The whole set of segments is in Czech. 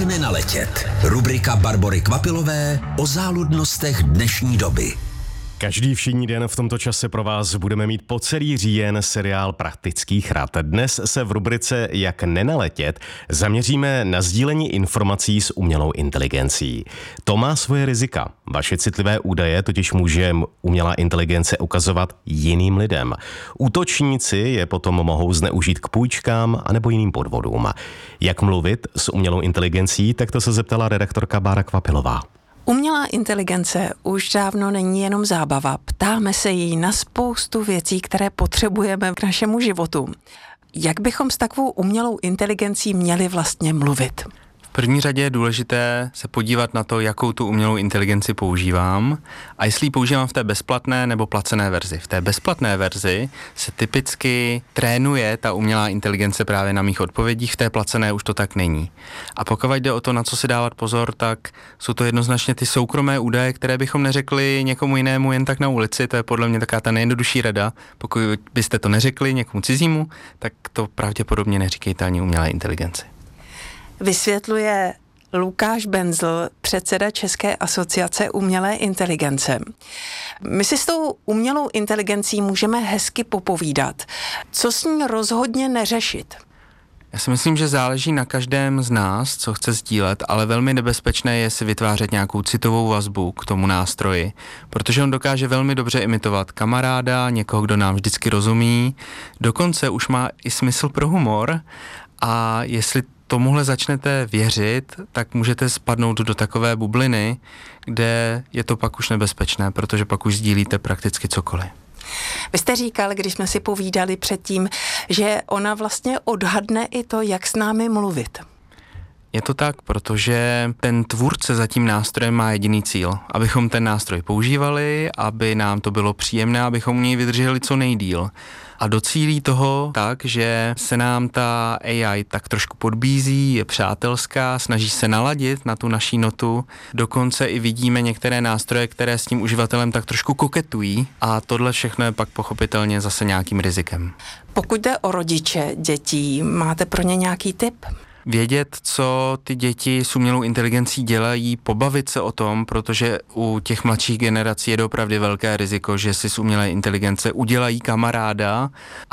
Jak nenaletět? Rubrika Barbory Kvapilové o záludnostech dnešní doby. Každý všední den v tomto čase pro vás budeme mít po celý říjen seriál Praktických rad. Dnes se v rubrice Jak nenaletět zaměříme na sdílení informací s umělou inteligencí. To má svoje rizika. Vaše citlivé údaje totiž může umělá inteligence ukazovat jiným lidem. Útočníci je potom mohou zneužít k půjčkám anebo jiným podvodům. Jak mluvit s umělou inteligencí, tak to se zeptala redaktorka Bára Kvapilová. Umělá inteligence už dávno není jenom zábava. Ptáme se jí na spoustu věcí, které potřebujeme k našemu životu. Jak bychom s takovou umělou inteligencí měli vlastně mluvit? V první řadě je důležité se podívat na to, jakou tu umělou inteligenci používám a jestli ji používám v té bezplatné nebo placené verzi. V té bezplatné verzi se typicky trénuje ta umělá inteligence právě na mých odpovědích, v té placené už to tak není. A pokud jde o to, na co si dávat pozor, tak jsou to jednoznačně ty soukromé údaje, které bychom neřekli někomu jinému jen tak na ulici. To je podle mě taková ta nejjednodušší rada. Pokud byste to neřekli někomu cizímu, tak to pravděpodobně neříkejte ani umělé inteligenci. Vysvětluje Lukáš Benzl, předseda České asociace umělé inteligence. My si s tou umělou inteligencí můžeme hezky popovídat. Co s ní rozhodně neřešit? Já si myslím, že záleží na každém z nás, co chce sdílet, ale velmi nebezpečné je si vytvářet nějakou citovou vazbu k tomu nástroji, protože on dokáže velmi dobře imitovat kamaráda, někoho, kdo nám vždycky rozumí, dokonce už má i smysl pro humor a jestli tomuhle začnete věřit, tak můžete spadnout do takové bubliny, kde je to pak už nebezpečné, protože pak už sdílíte prakticky cokoliv. Vy jste říkal, když jsme si povídali předtím, že ona vlastně odhadne i to, jak s námi mluvit. Je to tak, protože ten tvůrce za tím nástrojem má jediný cíl, abychom ten nástroj používali, aby nám to bylo příjemné, abychom u něj vydrželi co nejdýl. A docílí toho tak, že se nám ta AI tak trošku podbízí, je přátelská, snaží se naladit na tu naší notu. Dokonce i vidíme některé nástroje, které s tím uživatelem tak trošku koketují a tohle všechno je pak pochopitelně zase nějakým rizikem. Pokud jde o rodiče dětí, máte pro ně nějaký tip? Vědět, co ty děti s umělou inteligencí dělají, pobavit se o tom, protože u těch mladších generací je opravdu velké riziko, že si z umělé inteligence udělají kamaráda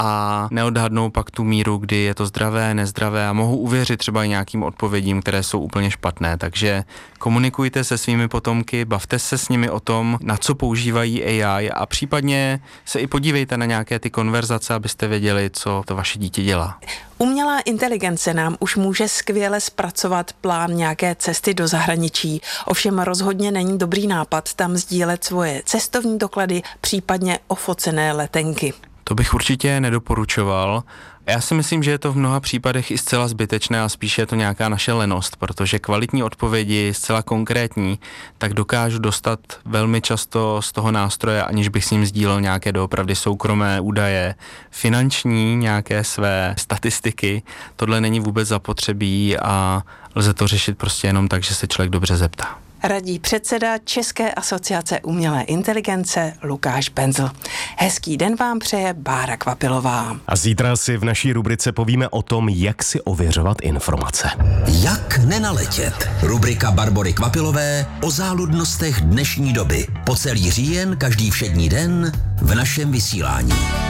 a neodhadnou pak tu míru, kdy je to zdravé, nezdravé a mohou uvěřit třeba i nějakým odpovědím, které jsou úplně špatné. Takže komunikujte se svými potomky, bavte se s nimi o tom, na co používají AI a případně se i podívejte na nějaké ty konverzace, abyste věděli, co to vaše dítě dělá. Umělá inteligence nám už může skvěle zpracovat plán nějaké cesty do zahraničí. Ovšem rozhodně není dobrý nápad tam sdílet svoje cestovní doklady, případně ofocené letenky. To bych určitě nedoporučoval. Já si myslím, že je to v mnoha případech i zcela zbytečné a spíše je to nějaká naše lenost, protože kvalitní odpovědi, zcela konkrétní, tak dokážu dostat velmi často z toho nástroje, aniž bych s ním sdílel nějaké doopravdy soukromé údaje, finanční, nějaké své statistiky. Tohle není vůbec zapotřebí a lze to řešit prostě jenom tak, že se člověk dobře zeptá. Radí předseda České asociace umělé inteligence Lukáš Benzl. Hezký den vám přeje Bára Kvapilová. A zítra si v naší rubrice povíme o tom, jak si ověřovat informace. Jak nenaletět? Rubrika Barbory Kvapilové o záludnostech dnešní doby. Po celý říjen, každý všední den v našem vysílání.